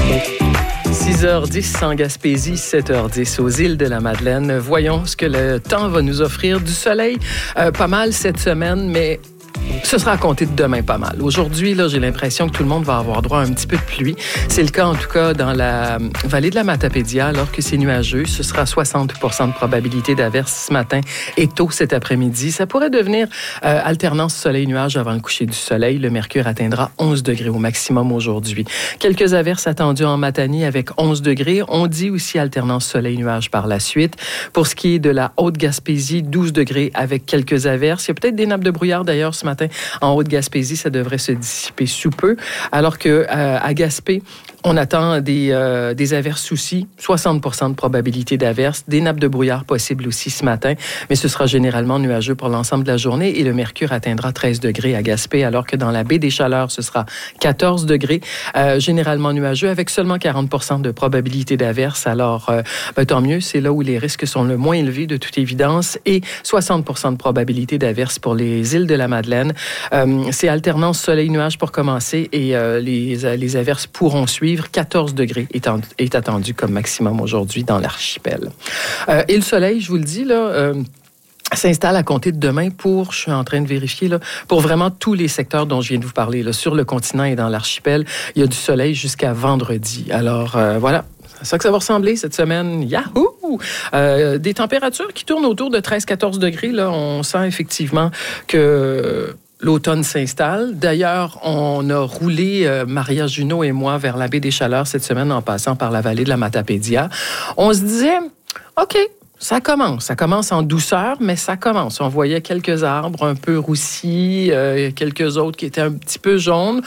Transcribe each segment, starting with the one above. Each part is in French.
6h10 en Gaspésie, 7h10 aux îles de la Madeleine. Voyons ce que le temps va nous offrir. Du soleil, pas mal cette semaine, mais ce sera à compter de demain pas mal. Aujourd'hui, là, j'ai l'impression que tout le monde va avoir droit à un petit peu de pluie. C'est le cas, en tout cas, dans la vallée de la Matapédia, alors que c'est nuageux. Ce sera 60 % de probabilité d'averse ce matin et tôt cet après-midi. Ça pourrait devenir alternance soleil-nuage avant le coucher du soleil. Le mercure atteindra 11 degrés au maximum aujourd'hui. Quelques averses attendues en Matanie avec 11 degrés. On dit aussi alternance soleil-nuage par la suite. Pour ce qui est de la Haute-Gaspésie, 12 degrés avec quelques averses. Il y a peut-être des nappes de brouillard d'ailleurs ce matin. En Haute-Gaspésie, ça devrait se dissiper sous peu. Alors que à Gaspé, on attend des averses aussi, 60 % de probabilité d'averses, des nappes de brouillard possibles aussi ce matin, mais ce sera généralement nuageux pour l'ensemble de la journée et le mercure atteindra 13 degrés à Gaspé, alors que dans la baie des Chaleurs, ce sera 14 degrés, généralement nuageux avec seulement 40 % de probabilité d'averses. Alors, tant mieux, c'est là où les risques sont le moins élevés de toute évidence et 60 % de probabilité d'averses pour les îles de la Madeleine. C'est alternance soleil-nuage pour commencer et les averses pourront suivre. 14 degrés est attendu comme maximum aujourd'hui dans l'archipel. Et le soleil, je vous le dis, là... s'installe à compter de demain je suis en train de vérifier, là, pour vraiment tous les secteurs dont je viens de vous parler. Là, sur le continent et dans l'archipel, il y a du soleil jusqu'à vendredi. Alors, voilà. C'est ça que ça va ressembler cette semaine. Yahoo! Des températures qui tournent autour de 13-14 degrés. Là, on sent effectivement que... l'automne s'installe. D'ailleurs, on a roulé, Maria Junot et moi, vers la baie des Chaleurs cette semaine en passant par la vallée de la Matapédia. On se disait, OK, ça commence en douceur, mais ça commence. On voyait quelques arbres un peu roussis, quelques autres qui étaient un petit peu jaunes.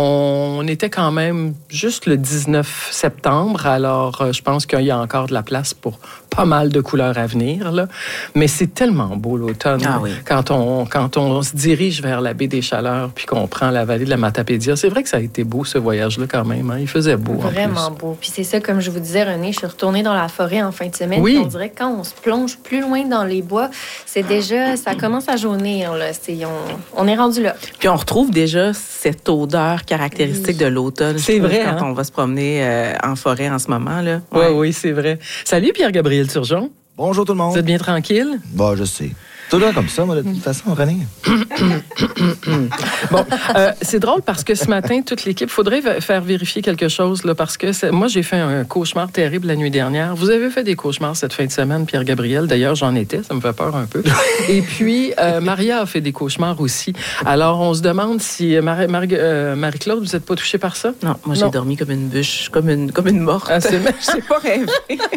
On était quand même juste le 19 septembre, alors je pense qu'il y a encore de la place pour pas mal de couleurs à venir, là. Mais c'est tellement beau l'automne. Ah oui. Quand on se dirige vers la baie des Chaleurs puis qu'on prend la vallée de la Matapédia, c'est vrai que ça a été beau ce voyage-là quand même. Hein? Il faisait beau. Vraiment beau. Puis c'est ça, comme je vous disais, René, je suis retournée dans la forêt en fin de semaine. Oui. On dirait que quand on se plonge plus loin dans les bois, c'est déjà, ça commence à jaunir. Là. On est rendu là. Puis on retrouve déjà cette odeur caractéristique de l'automne. C'est vrai, quand on va se promener en forêt en ce moment. Là. Ouais. Oui, c'est vrai. Salut Pierre-Gabriel Turgeon. Bonjour tout le monde. Vous êtes bien tranquille? Bon, je sais. Tout le temps comme ça, moi, de toute façon, René. Bon, c'est drôle parce que ce matin, toute l'équipe, faudrait faire vérifier quelque chose, là, parce que moi, j'ai fait un cauchemar terrible la nuit dernière. Vous avez fait des cauchemars cette fin de semaine, Pierre-Gabriel. D'ailleurs, j'en étais, ça me fait peur un peu. Et puis, Maria a fait des cauchemars aussi. Alors, on se demande si Marie-Claude, vous n'êtes pas touchée par ça? Non, moi, j'ai dormi comme une bûche, comme une morte. Ah, je n'ai pas rêvé.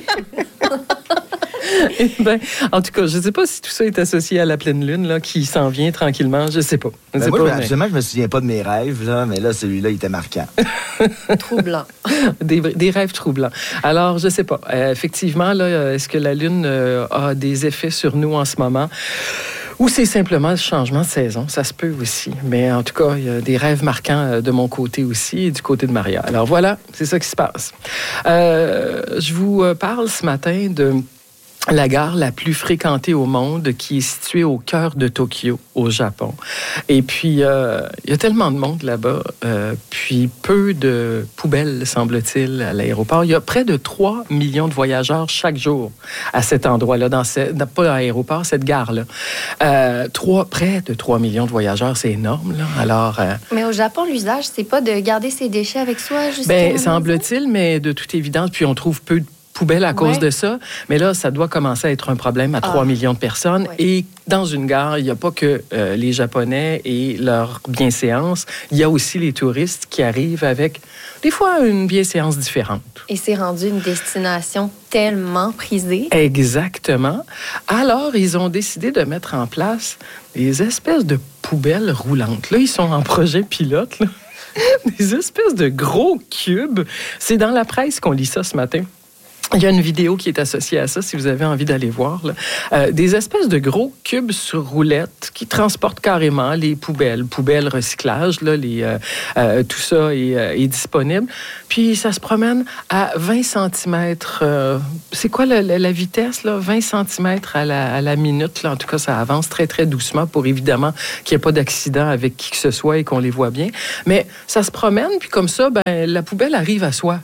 Ben, en tout cas, je ne sais pas si tout ça est associé à la pleine lune là, qui s'en vient tranquillement. Je ne sais pas. Absolument, je me souviens pas de mes rêves, là, mais là, celui-là, il était marquant. Troublant. Des rêves troublants. Alors, je ne sais pas. Effectivement, là, est-ce que la lune a des effets sur nous en ce moment? Ou c'est simplement le changement de saison. Ça se peut aussi. Mais en tout cas, il y a des rêves marquants de mon côté aussi et du côté de Maria. Alors voilà, c'est ça qui se passe. Je vous parle ce matin de la gare la plus fréquentée au monde qui est située au cœur de Tokyo, au Japon. Et puis, il y a tellement de monde là-bas, puis peu de poubelles, semble-t-il, à l'aéroport. Il y a près de 3 millions de voyageurs chaque jour à cet endroit-là, pas l'aéroport, cette gare-là. Près de 3 millions de voyageurs, c'est énorme, là. Alors, mais au Japon, l'usage, c'est pas de garder ses déchets avec soi, justement. Bien, semble-t-il, mais de toute évidence, puis on trouve peu de poubelles à cause de ça. Mais là, ça doit commencer à être un problème à 3 millions de personnes. Ouais. Et dans une gare, il n'y a pas que les Japonais et leur bienséance. Il y a aussi les touristes qui arrivent avec, des fois, une bienséance différente. Et c'est rendu une destination tellement prisée. Exactement. Alors, ils ont décidé de mettre en place des espèces de poubelles roulantes. Là, ils sont en projet pilote, là. Des espèces de gros cubes. C'est dans la presse qu'on lit ça ce matin. Il y a une vidéo qui est associée à ça, si vous avez envie d'aller voir. Là. Des espèces de gros cubes sur roulettes qui transportent carrément les poubelles recyclage. Là, tout ça est disponible. Puis ça se promène à 20 cm. C'est quoi la vitesse? Là? 20 cm à la minute. Là. En tout cas, ça avance très, très doucement pour évidemment qu'il n'y ait pas d'accident avec qui que ce soit et qu'on les voit bien. Mais ça se promène, puis comme ça, la poubelle arrive à soi.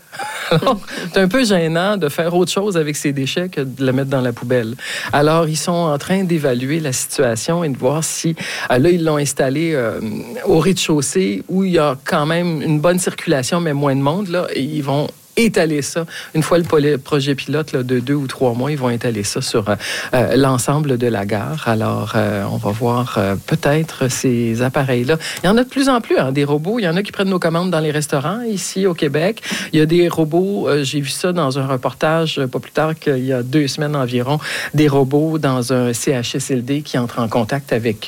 Alors, c'est un peu gênant de faire autre chose avec ces déchets que de le mettre dans la poubelle. Alors, ils sont en train d'évaluer la situation et de voir si... là, ils l'ont installé au rez-de-chaussée où il y a quand même une bonne circulation, mais moins de monde, là, et ils vont étaler ça. Une fois le projet pilote là, de 2 ou 3 mois, ils vont étaler ça sur l'ensemble de la gare. Alors, on va voir peut-être ces appareils-là. Il y en a de plus en plus, des robots. Il y en a qui prennent nos commandes dans les restaurants ici au Québec. Il y a des robots, j'ai vu ça dans un reportage pas plus tard qu'il y a 2 semaines environ, des robots dans un CHSLD qui entrent en contact avec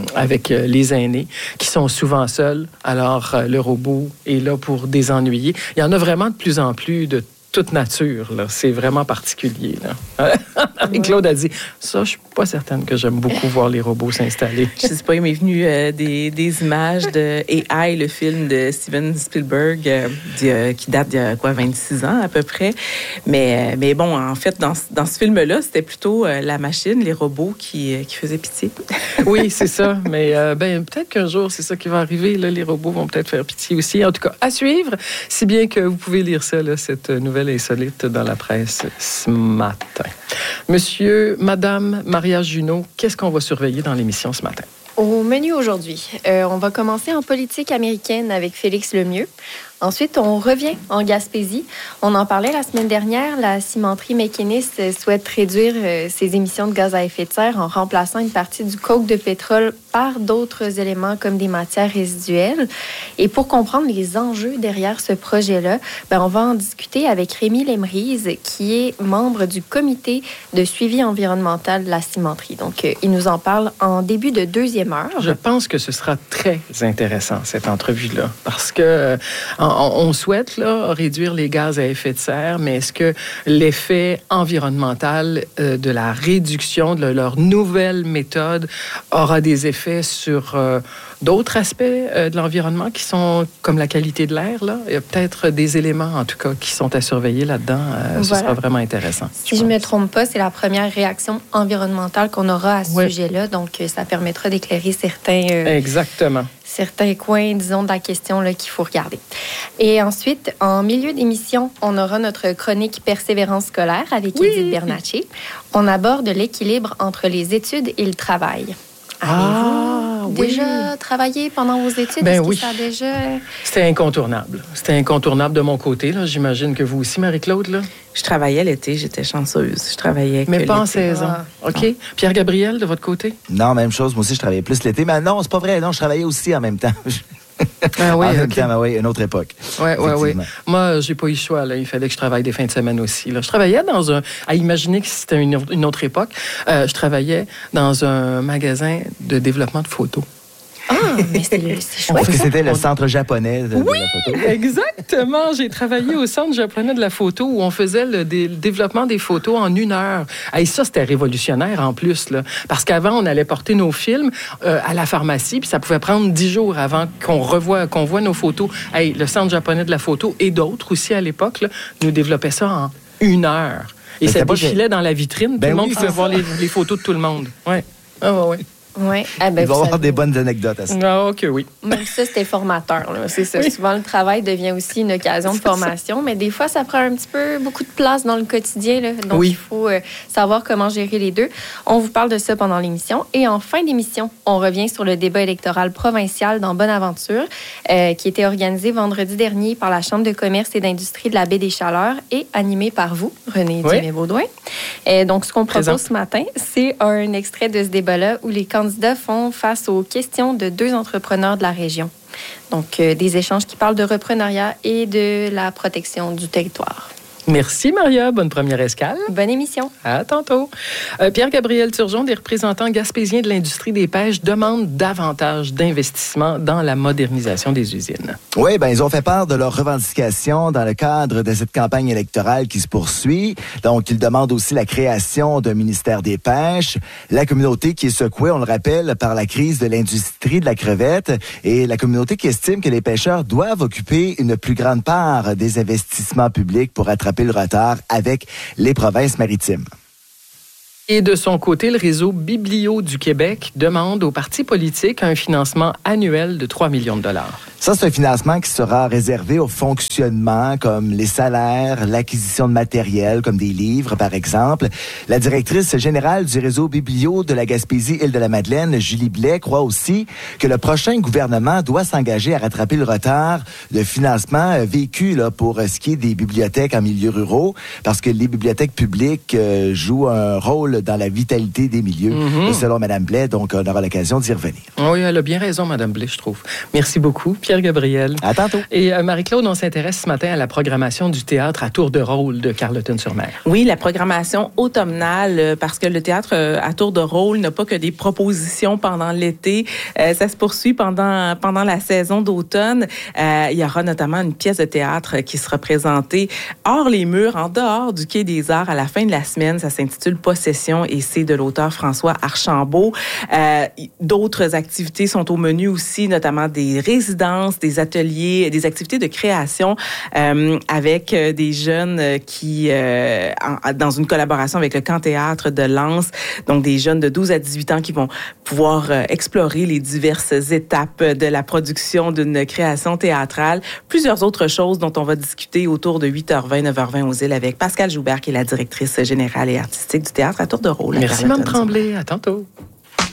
les aînés qui sont souvent seuls. Alors, le robot est là pour désennuyer. Il y en a vraiment de plus en plus de toute nature. Là. C'est vraiment particulier. Là. Claude a dit, ça, je suis pas certaine que j'aime beaucoup voir les robots s'installer. Je sais pas, il m'est venu des images de AI, le film de Steven Spielberg, qui date d'il y a 26 ans à peu près. Mais bon, en fait, dans ce film-là, c'était plutôt la machine, les robots qui faisaient pitié. Oui, c'est ça. Mais peut-être qu'un jour, c'est ça qui va arriver. Là, les robots vont peut-être faire pitié aussi. En tout cas, à suivre, si bien que vous pouvez lire ça, là, cette nouvelle insolite dans la presse ce matin. Monsieur, Madame Maria Junot, qu'est-ce qu'on va surveiller dans l'émission ce matin? Au menu aujourd'hui, on va commencer en politique américaine avec Félix Lemieux. Ensuite, on revient en Gaspésie. On en parlait la semaine dernière. La cimenterie McInnis souhaite réduire ses émissions de gaz à effet de serre en remplaçant une partie du coke de pétrole par d'autres éléments comme des matières résiduelles. Et pour comprendre les enjeux derrière ce projet-là, on va en discuter avec Rémi Lemrise, qui est membre du comité de suivi environnemental de la cimenterie. Donc, il nous en parle en début de deuxième heure. Je pense que ce sera très intéressant, cette entrevue-là, parce que on souhaite là, réduire les gaz à effet de serre, mais est-ce que l'effet environnemental de la réduction de leur nouvelle méthode aura des effets sur d'autres aspects de l'environnement qui sont comme la qualité de l'air? Là? Il y a peut-être des éléments, en tout cas, qui sont à surveiller là-dedans. Ce sera vraiment intéressant. Si je ne me trompe pas, c'est la première réaction environnementale qu'on aura à ce sujet-là. Donc, ça permettra d'éclairer Exactement. Certains coins, disons, de la question là, qu'il faut regarder. Et ensuite, en milieu d'émission, on aura notre chronique Persévérance scolaire avec Edith Bernatchez. On aborde l'équilibre entre les études et le travail. Avez-vous déjà travaillé pendant vos études? Ben Est-ce oui. que ça a déjà... C'était incontournable. C'était incontournable de mon côté. Là. J'imagine que vous aussi, Marie-Claude, là? Je travaillais l'été, j'étais chanceuse. Je travaillais mais pas en l'été. saison. OK. Pierre-Gabriel, de votre côté? Non, même chose. Moi aussi, je travaillais plus l'été. Mais non, c'est pas vrai. Non, je travaillais aussi en même temps. Ah oui, en même OK. temps, oui, une autre époque. Oui. Moi, j'ai pas eu le choix. Là. Il fallait que je travaille des fins de semaine aussi. Là. Je travaillais dans un... À imaginer que c'était une autre époque. Je travaillais dans un magasin de développement de photos. Ah, mais c'est chouette. Est-ce que c'était le centre japonais de la photo? Exactement. J'ai travaillé au Centre japonais de la photo où on faisait le développement des photos en 1 heure. Et ça, c'était révolutionnaire en plus. Là, parce qu'avant, on allait porter nos films à la pharmacie, puis ça pouvait prendre 10 jours avant qu'on voit nos photos. Le Centre japonais de la photo et d'autres aussi à l'époque là, nous développaient ça en 1 heure. Et ça défilait dans la vitrine. Tout le monde pouvait voir les photos de tout le monde. Oui. Oui. Oui. Il va y avoir des bonnes anecdotes à ça. Ah, OK, oui. Même ça, c'était formateur. Là. C'est ça. Oui. Souvent, le travail devient aussi une occasion de formation, mais des fois, ça prend un petit peu beaucoup de place dans le quotidien. Là. Donc, il faut savoir comment gérer les deux. On vous parle de ça pendant l'émission. Et en fin d'émission, on revient sur le débat électoral provincial dans Bonaventure, qui était organisé vendredi dernier par la Chambre de commerce et d'industrie de la Baie des Chaleurs et animé par vous, René Dumais-Baudouin. Donc, ce qu'on propose ce matin, c'est un extrait de ce débat-là où les candidats font face aux questions de 2 entrepreneurs de la région. Donc, des échanges qui parlent de reprenariat et de la protection du territoire. Merci, Maria. Bonne première escale. Bonne émission. À tantôt. Pierre-Gabriel Turgeon, des représentants gaspésiens de l'industrie des pêches, demandent davantage d'investissement dans la modernisation des usines. Oui, ils ont fait part de leurs revendications dans le cadre de cette campagne électorale qui se poursuit. Donc, ils demandent aussi la création d'un ministère des pêches. La communauté qui est secouée, on le rappelle, par la crise de l'industrie de la crevette et la communauté qui estime que les pêcheurs doivent occuper une plus grande part des investissements publics pour attraper le retard avec les provinces maritimes. Et de son côté, le réseau Biblio du Québec demande aux partis politiques un financement annuel de 3 millions de dollars. Ça, c'est un financement qui sera réservé au fonctionnement, comme les salaires, l'acquisition de matériel, comme des livres, par exemple. La directrice générale du réseau Biblio de la Gaspésie-Île-de-la-Madeleine, Julie Blais, croit aussi que le prochain gouvernement doit s'engager à rattraper le retard de financement vécu là, pour ce qui est des bibliothèques en milieu ruraux, parce que les bibliothèques publiques jouent un rôle dans la vitalité des milieux, selon Mme Blais. Donc, on aura l'occasion d'y revenir. Oui, elle a bien raison, Mme Blais, je trouve. Merci beaucoup, Pierre-Gabriel. À tantôt. Et Marie-Claude, on s'intéresse ce matin à la programmation du théâtre à tour de rôle de Carleton-sur-Mer. Oui, la programmation automnale, parce que le théâtre à tour de rôle n'a pas que des propositions pendant l'été. Ça se poursuit pendant la saison d'automne. Il y aura notamment une pièce de théâtre qui sera présentée hors les murs, en dehors du Quai des Arts à la fin de la semaine. Ça s'intitule Possession et c'est de l'auteur François Archambault. D'autres activités sont au menu aussi, notamment des résidences, des ateliers, des activités de création avec des jeunes qui, dans une collaboration avec le Camp Théâtre de Lens, donc des jeunes de 12 à 18 ans qui vont pouvoir explorer les diverses étapes de la production d'une création théâtrale. Plusieurs autres choses dont on va discuter autour de 8h20, 9h20 aux îles avec Pascale Joubert, qui est la directrice générale et artistique du théâtre à tour de rôle. Merci, Mme Tremblay. À tantôt.